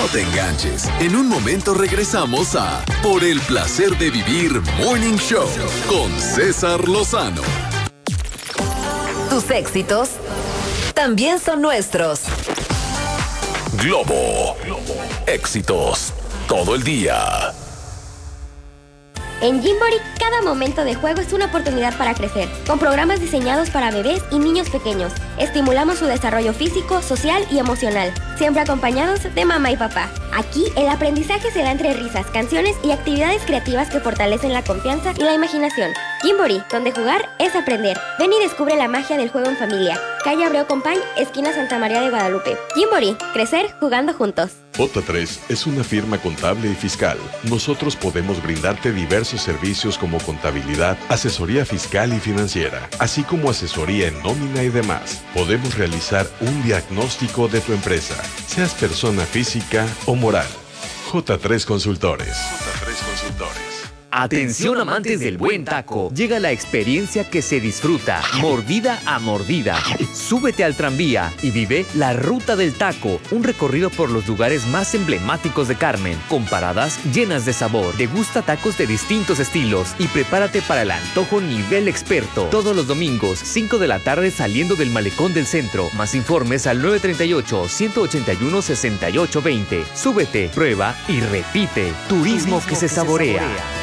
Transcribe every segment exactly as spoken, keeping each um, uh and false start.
No te enganches. En un momento regresamos a Por el placer de vivir Morning Show con César Lozano. Tus éxitos también son nuestros. Globo. Éxitos todo el día. En Gymboree, cada momento de juego es una oportunidad para crecer. Con programas diseñados para bebés y niños pequeños, estimulamos su desarrollo físico, social y emocional, siempre acompañados de mamá y papá. Aquí, el aprendizaje se da entre risas, canciones y actividades creativas que fortalecen la confianza y la imaginación. Gymboree, donde jugar es aprender. Ven y descubre la magia del juego en familia. Calle Abreu Compañ, esquina Santa María de Guadalupe. Gymboree, crecer jugando juntos. J tres es una firma contable y fiscal. Nosotros podemos brindarte diversos servicios como contabilidad, asesoría fiscal y financiera, así como asesoría en nómina y demás. Podemos realizar un diagnóstico de tu empresa, seas persona física o moral. J tres Consultores. J tres Consultores. Atención amantes del buen taco, llega la experiencia que se disfruta, mordida a mordida. Súbete al tranvía y vive la Ruta del Taco, un recorrido por los lugares más emblemáticos de Carmen, con paradas llenas de sabor. Degusta tacos de distintos estilos y prepárate para el antojo nivel experto. Todos los domingos, cinco de la tarde saliendo del Malecón del Centro. Más informes al nueve tres ocho, uno ocho uno, seis ocho dos cero. Súbete, prueba y repite. Turismo, Turismo que, que se saborea. Se saborea.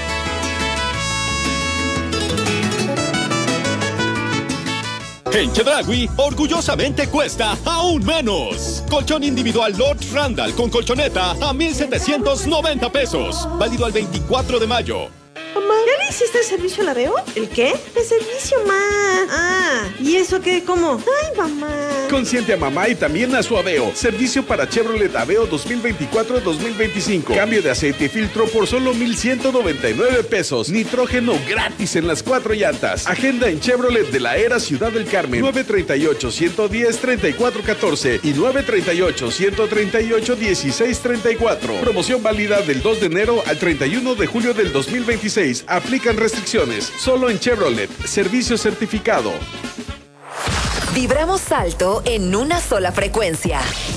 En Chedraui, orgullosamente cuesta aún menos. Colchón individual Lord Randall con colchoneta a mil setecientos noventa pesos. Válido al veinticuatro de mayo. Mamá, ¿ya le hiciste el servicio a la Veo? ¿El qué? El servicio, ma. Ah, ¿y eso qué? ¿Cómo? Ay, mamá. Consiente a mamá y también a su Aveo. Servicio para Chevrolet Aveo dos mil veinticuatro dos mil veinticinco. Cambio de aceite y filtro por solo mil ciento noventa y nueve pesos. Nitrógeno gratis en las cuatro llantas. Agenda en Chevrolet de la Era Ciudad del Carmen. nueve tres ocho, uno uno cero, tres cuatro uno cuatro y nueve tres ocho, uno tres ocho, uno seis tres cuatro. Promoción válida del dos de enero al treinta y uno de julio del dos mil veintiséis. Aplican restricciones. Solo en Chevrolet. Servicio certificado. Vibramos alto en una sola frecuencia.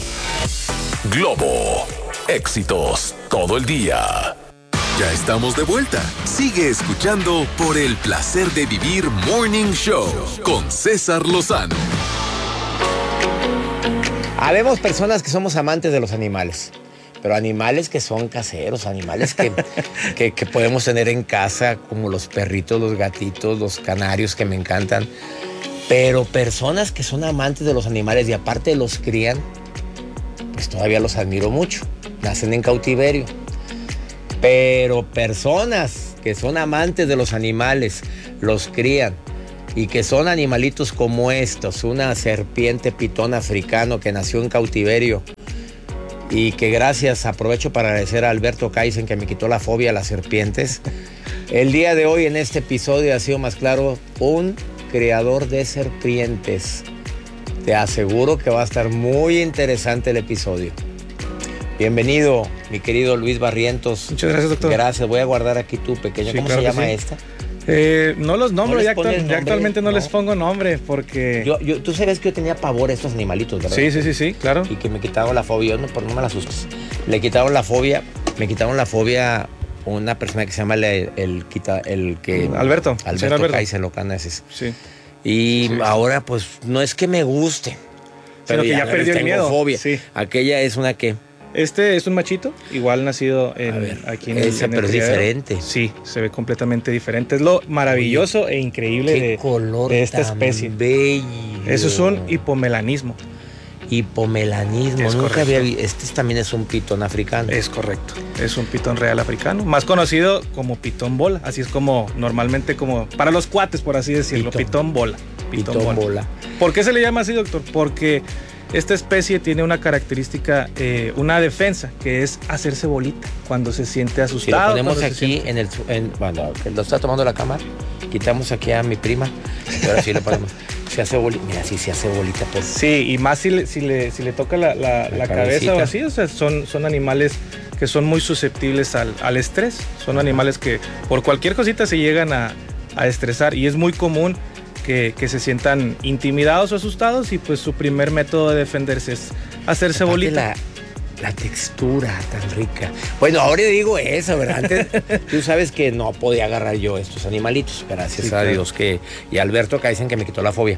Globo. Éxitos todo el día. Ya estamos de vuelta. Sigue escuchando Por el placer de vivir Morning Show con César Lozano. Habemos personas que somos amantes de los animales. Pero animales que son caseros, animales que, que, que podemos tener en casa, como los perritos, los gatitos, los canarios que me encantan. Pero personas que son amantes de los animales y aparte los crían, pues todavía los admiro mucho. Nacen en cautiverio. Pero personas que son amantes de los animales, los crían y que son animalitos como estos, una serpiente pitón africano que nació en cautiverio. Y que gracias, aprovecho para agradecer a Alberto Kaizen que me quitó la fobia a las serpientes. El día de hoy en este episodio ha sido más claro, un criador de serpientes. Te aseguro que va a estar muy interesante el episodio. Bienvenido, mi querido Luis Barrientos. Muchas gracias, doctor. Gracias, voy a guardar aquí tu pequeño. Sí, ¿Cómo claro se llama sí. esta? Eh, no los nombro, ¿No ya, actual, nombre? ya actualmente no, no les pongo nombre porque... Yo, yo, tú sabes que yo tenía pavor a estos animalitos, ¿verdad? Sí, sí, sí, sí, claro. Y que me quitaron la fobia, yo no, por no me la asustes. Le quitaron la fobia, me quitaron la fobia una persona que se llama el, el, el, quita, el que... Alberto. Alberto, Alberto. Kaizen, Locana ese. Sí. Y sí, ahora pues no es que me guste, pero que ya, ya perdió el miedo. Fobia. Sí. Aquella es una que... Este es un machito, igual nacido en, ver, aquí en, esa, en el pero es diferente. Sí, se ve completamente diferente. Es lo maravilloso Oye, e increíble de, color de esta especie. Bello. Eso es un hipomelanismo. Hipomelanismo, es nunca correcto. había visto. Este también es un pitón africano. Es correcto, es un pitón real africano, más conocido como pitón bola. Así es como normalmente, como para los cuates, por así decirlo, pitón, pitón bola. Pitón, pitón bola. bola. ¿Por qué se le llama así, doctor? Porque esta especie tiene una característica, eh, una defensa, que es hacerse bolita cuando se siente asustado. Si lo ponemos aquí siente... en el... En, bueno, lo está tomando la cámara. Quitamos aquí a mi prima. Y ahora sí lo ponemos. Se hace bolita. Mira, sí se hace bolita. Pues. Sí, y más si le, si le, si le toca la, la, la, la cabeza o así. O sea, son, son animales que son muy susceptibles al, al estrés. Son animales que por cualquier cosita se llegan a, a estresar. Y es muy común que, que se sientan intimidados o asustados. Y pues su primer método de defenderse es hacerse Aparte bolita. La, La textura tan rica. Bueno, ahora digo eso, ¿verdad? Antes tú sabes que no podía agarrar yo estos animalitos, gracias sí, a Dios que y Alberto acá dicen que me quitó la fobia.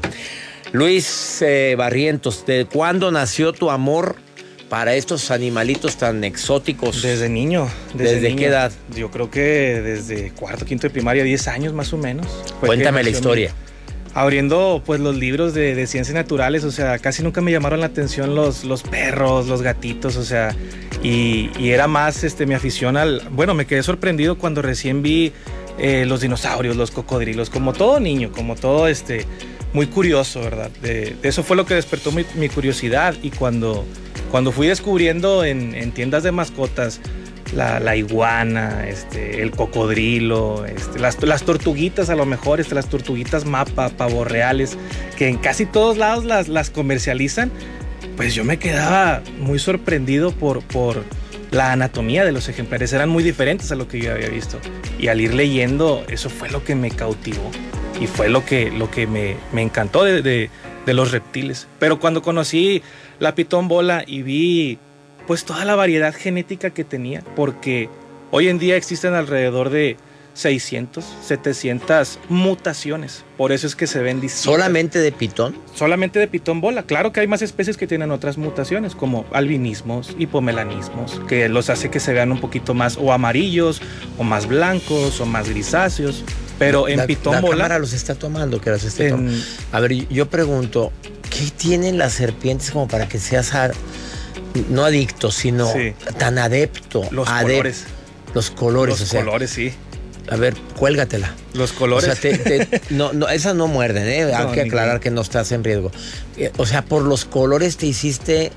Luis eh, Barrientos, ¿de cuándo nació tu amor para estos animalitos tan exóticos? Desde niño. ¿Desde, ¿Desde niño. qué edad? Yo creo que desde cuarto, quinto de primaria, diez años más o menos. Cuéntame la historia. Mi, abriendo pues los libros de, de ciencias naturales, o sea, casi nunca me llamaron la atención los, los perros, los gatitos, o sea, y, y era más este, mi afición al... Bueno, me quedé sorprendido cuando recién vi eh, los dinosaurios, los cocodrilos, como todo niño, como todo este... muy curioso, ¿verdad? De, de eso fue lo que despertó mi, mi curiosidad y cuando, cuando fui descubriendo en, en tiendas de mascotas la, la iguana, este, el cocodrilo, este, las, las tortuguitas a lo mejor, este, las tortuguitas mapa, pavos reales, que en casi todos lados las, las comercializan, pues yo me quedaba muy sorprendido por, por la anatomía de los ejemplares, eran muy diferentes a lo que yo había visto y al ir leyendo eso fue lo que me cautivó. Y fue lo que, lo que me, me encantó de, de, de los reptiles. Pero cuando conocí la pitón bola y vi pues toda la variedad genética que tenía, porque hoy en día existen alrededor de seiscientas, setecientas mutaciones. Por eso es que se ven distintas. ¿Solamente de pitón? Solamente de pitón bola. Claro que hay más especies que tienen otras mutaciones, como albinismos, hipomelanismos, que los hace que se vean un poquito más o amarillos, o más blancos, o más grisáceos. Pero en la, pitón la bola... La cámara los está tomando, que los está en, tomando. A ver, yo pregunto, ¿qué tienen las serpientes como para que seas a, no adicto, sino sí. tan adepto? Los adep, colores. Los colores, Los o sea, colores, sí. A ver, cuélgatela. Los colores. O sea, te, te, no, no, esas no muerden, ¿eh? Hay no, que aclarar ningún. que no estás en riesgo. O sea, por los colores te hiciste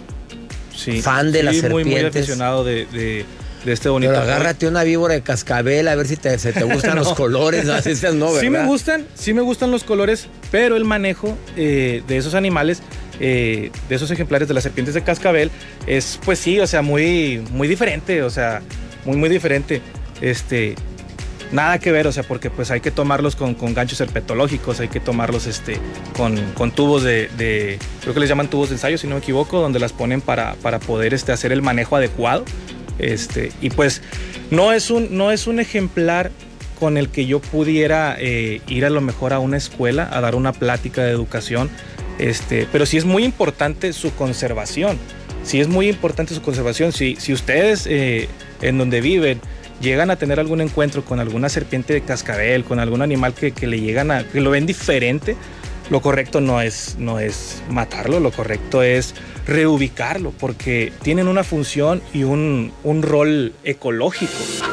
sí. fan de sí, las serpientes. Muy, muy aficionado de... de... de este bonito. Pero agárrate una víbora de cascabel a ver si te, se te gustan no. los colores. No, esas no, ¿verdad? Sí me gustan, sí me gustan los colores, pero el manejo eh, de esos animales, eh, de esos ejemplares de las serpientes de cascabel, es pues sí, o sea, muy, muy diferente, o sea, muy, muy diferente. Este, nada que ver, o sea, porque pues hay que tomarlos con, con ganchos herpetológicos, hay que tomarlos este, con, con tubos de, de, creo que les llaman tubos de ensayo, si no me equivoco, donde las ponen para, para poder este, hacer el manejo adecuado. Este, y pues no es un, no es un ejemplar con el que yo pudiera eh, ir a lo mejor a una escuela a dar una plática de educación, este, pero sí es muy importante su conservación, sí es muy importante su conservación. Si, si ustedes eh, en donde viven llegan a tener algún encuentro con alguna serpiente de cascabel, con algún animal que, que le llegan a, que lo ven diferente, lo correcto no es, no es matarlo, lo correcto es reubicarlo, porque tienen una función y un, un rol ecológico.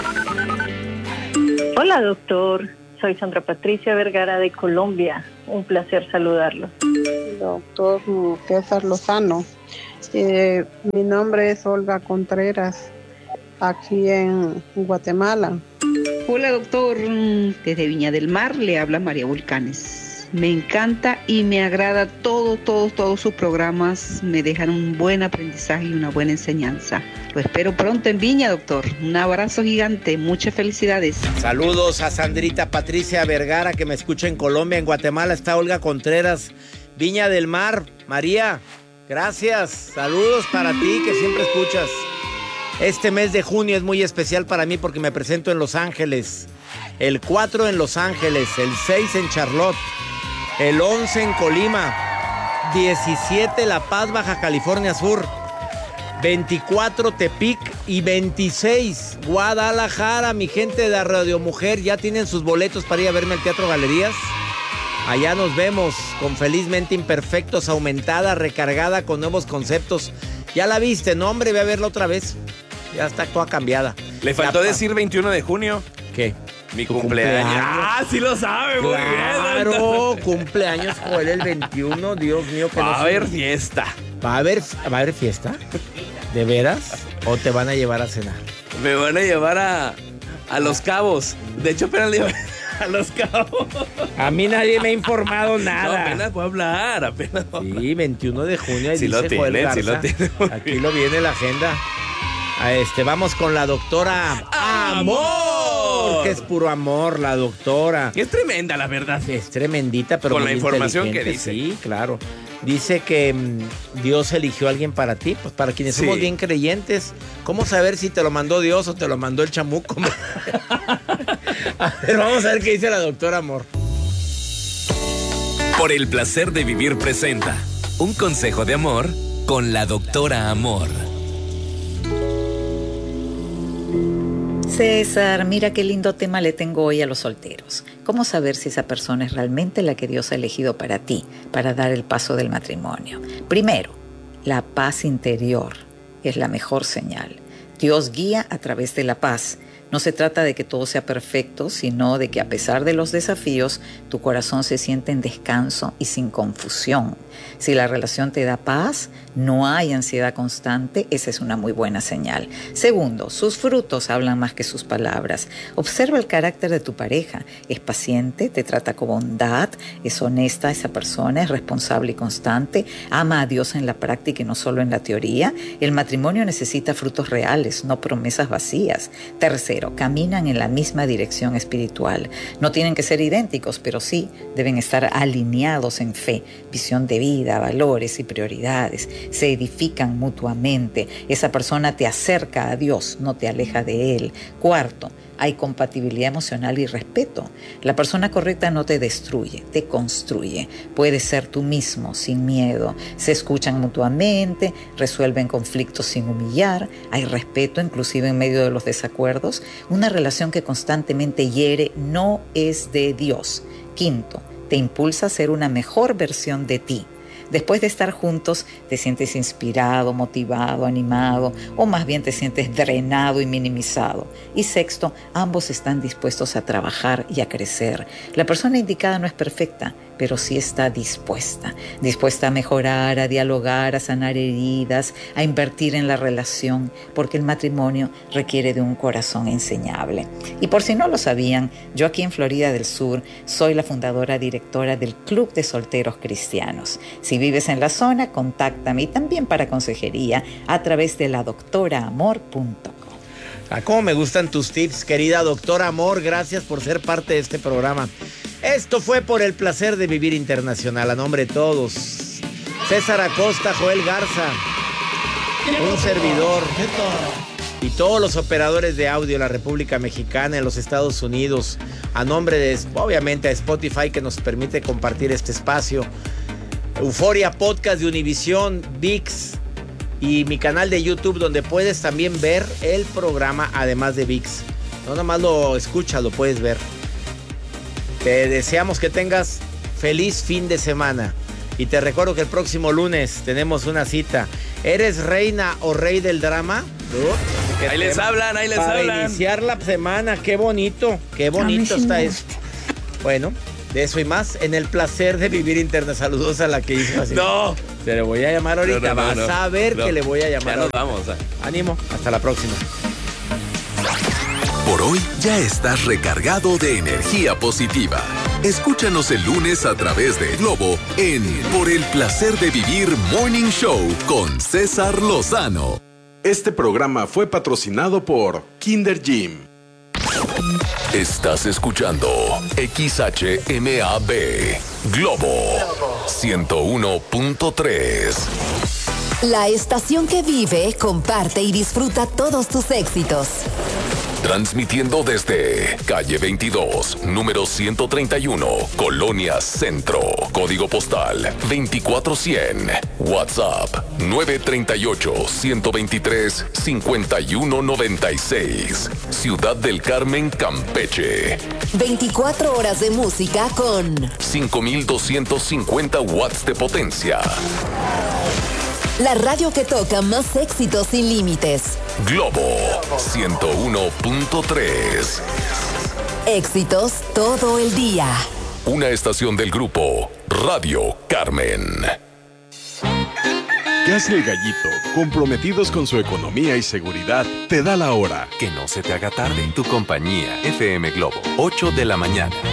Hola, doctor. Soy Sandra Patricia Vergara de Colombia. Un placer saludarlo. Doctor César Lozano. Eh, mi nombre es Olga Contreras, aquí en Guatemala. Hola, doctor. Desde Viña del Mar le habla María Volcanes. Me encanta y me agrada todo, todo, todos sus programas. Me dejan un buen aprendizaje y una buena enseñanza. Lo espero pronto en Viña, doctor. Un abrazo gigante. Muchas felicidades. Saludos a Sandrita Patricia Vergara, que me escucha en Colombia. En Guatemala está Olga Contreras. Viña del Mar. María, gracias. Saludos para ti, que siempre escuchas. Este mes de junio es muy especial para mí porque me presento en Los Ángeles. El cuatro en Los Ángeles, el seis en Charlotte, el once en Colima, diecisiete La Paz, Baja California Sur, veinticuatro Tepic y veintiséis Guadalajara. Mi gente de Radio Mujer ya tienen sus boletos para ir a verme al Teatro Galerías. Allá nos vemos con Felizmente Imperfectos, aumentada, recargada con nuevos conceptos. Ya la viste, no hombre, ve a verla otra vez. Ya está toda cambiada. Le faltó ya, decir veintiuno de junio. ¿Qué? Mi cumpleaños. cumpleaños. Ah, sí lo sabe, muy claro, bien. Claro, cumpleaños Joel el veintiuno, Dios mío. Que va no a haber fiesta. ¿Va a haber, ¿Va a haber fiesta? ¿De veras? ¿O te van a llevar a cenar? Me van a llevar a, a Los Cabos. De hecho, apenas le llevan a Los Cabos. A mí nadie me ha informado nada. No, apenas puedo hablar, apenas. Sí, veintiuno de junio. Ahí sí, dice lo tiene, Joel Garza. sí lo tiene. Aquí lo viene la agenda. A este, vamos con la doctora Amor, que es puro amor, la doctora. Es tremenda, la verdad. Es tremendita, pero con muy la información que dice. Sí, claro. Dice que mmm, Dios eligió a alguien para ti. Pues para quienes Sí. somos bien creyentes, ¿cómo saber si te lo mandó Dios o te lo mandó el chamuco? A ver, vamos a ver qué dice la doctora Amor. Por el placer de vivir presenta un consejo de amor con la doctora Amor. César, mira qué lindo tema le tengo hoy a los solteros. ¿Cómo saber si esa persona es realmente la que Dios ha elegido para ti, para dar el paso del matrimonio? Primero, la paz interior es la mejor señal. Dios guía a través de la paz. No se trata de que todo sea perfecto, sino de que a pesar de los desafíos, tu corazón se siente en descanso y sin confusión. Si la relación te da paz, no hay ansiedad constante, esa es una muy buena señal. Segundo, sus frutos hablan más que sus palabras. Observa el carácter de tu pareja. Es paciente, te trata con bondad, es honesta esa persona, es responsable y constante, ama a Dios en la práctica y no solo en la teoría. El matrimonio necesita frutos reales, no promesas vacías. Tercero, caminan en la misma dirección espiritual. No tienen que ser idénticos, pero sí deben estar alineados en fe, visión de vida, valores y prioridades. Se edifican mutuamente. Esa persona te acerca a Dios, no te aleja de Él. Cuarto, hay compatibilidad emocional y respeto. La persona correcta no te destruye, te construye. Puedes ser tú mismo, sin miedo. Se escuchan mutuamente, resuelven conflictos sin humillar. Hay respeto, inclusive en medio de los desacuerdos. Una relación que constantemente hiere no es de Dios. Quinto, te impulsa a ser una mejor versión de ti. Después de estar juntos, te sientes inspirado, motivado, animado, o más bien te sientes drenado y minimizado. Y sexto, ambos están dispuestos a trabajar y a crecer. La persona indicada no es perfecta, pero sí está dispuesta. Dispuesta a mejorar, a dialogar, a sanar heridas, a invertir en la relación, porque el matrimonio requiere de un corazón enseñable. Y por si no lo sabían, yo aquí en Florida del Sur soy la fundadora directora del Club de Solteros Cristianos. Si vives en la zona, contáctame y también para consejería a través de la doctora amor punto com. Ah, cómo me gustan tus tips, querida doctora Amor. Gracias por ser parte de este programa. Esto fue Por el Placer de Vivir Internacional. A nombre de todos, César Acosta, Joel Garza, un servidor y todos los operadores de audio de la República Mexicana, en los Estados Unidos. A nombre de, obviamente, a Spotify, que nos permite compartir este espacio. Euforia Podcast de Univisión, V I X y mi canal de YouTube, donde puedes también ver el programa además de V I X. No nada más lo escuchas, lo puedes ver. Te deseamos que tengas feliz fin de semana. Y te recuerdo que el próximo lunes tenemos una cita. ¿Eres reina o rey del drama? ¿No? Ahí les hablan, ahí les Para hablan. Para iniciar la semana, qué bonito, qué bonito está no. esto. Bueno, de eso y más en El Placer de Vivir Interna. Saludos a la que hizo así. No. Te le voy a llamar ahorita. No, no, no, Vas no, a ver no. que le voy a llamar. Ya nos ahorita. vamos. ¿eh? Ánimo, hasta la próxima. Por hoy ya estás recargado de energía positiva. Escúchanos el lunes a través de Globo en Por el Placer de Vivir Morning Show con César Lozano. Este programa fue patrocinado por Kinder Gym. Estás escuchando X H M A B Globo ciento uno punto tres. La estación que vive, comparte y disfruta todos tus éxitos. Transmitiendo desde calle veintidós, número ciento treinta y uno, Colonia Centro. Código postal veinticuatro cien. WhatsApp nueve tres ocho, uno dos tres, cinco uno nueve seis. Ciudad del Carmen, Campeche. veinticuatro horas de música con cinco mil doscientos cincuenta watts de potencia. La radio que toca más éxitos sin límites. Globo ciento uno punto tres. Éxitos todo el día. Una estación del grupo Radio Carmen. Gas El Gallito, comprometidos con su economía y seguridad, te da la hora. Que no se te haga tarde. Tu compañía F M Globo, ocho de la mañana.